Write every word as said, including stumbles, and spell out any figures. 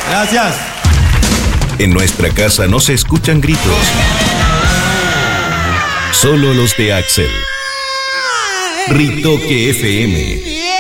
Gracias. En nuestra casa no se escuchan gritos. Solo los de Axel. Ritoque F M.